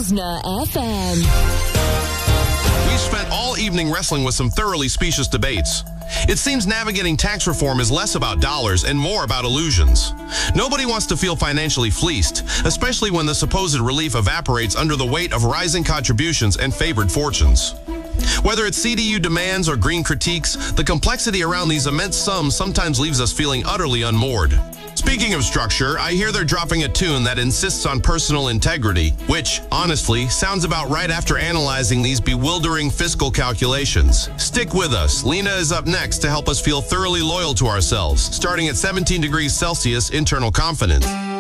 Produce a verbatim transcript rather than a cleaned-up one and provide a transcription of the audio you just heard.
Rosner F M. We've spent all evening wrestling with some thoroughly specious debates. It seems navigating tax reform is less about dollars and more about illusions. Nobody wants to feel financially fleeced, especially when the supposed relief evaporates under the weight of rising contributions and favored fortunes. Whether it's C D U demands or green critiques, the complexity around these immense sums sometimes leaves us feeling utterly unmoored. Speaking of structure, I hear they're dropping a tune that insists on personal integrity, which, honestly, sounds about right after analyzing these bewildering fiscal calculations. Stick with us. Lena is up next to help us feel thoroughly loyal to ourselves, starting at seventeen degrees Celsius internal confidence.